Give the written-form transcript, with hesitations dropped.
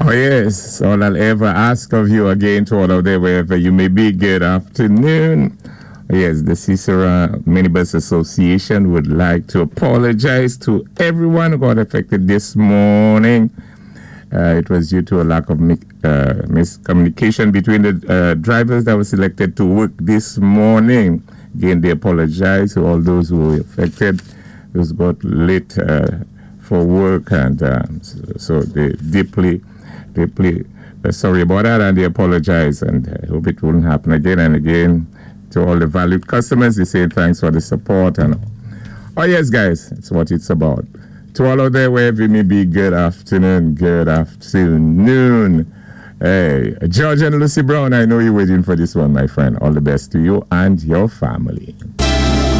Oh, yes. All I'll ever ask of you again to all of them, wherever you may be, good afternoon. Yes, the Cicero Minibus Association would like to apologize to everyone who got affected this morning. It was due to a lack of miscommunication between the drivers that were selected to work this morning. Again, they apologize to all those who were affected, those got late for work, and so they deeply sorry about that, and they apologize, and I hope it won't happen again and again. To all the valued customers, they say thanks for the support. And oh yes, guys, it's what it's about. To all of them, wherever you may be, good afternoon. Hey, George and Lucy Brown, I know you're waiting for this one, my friend. All the best to you and your family.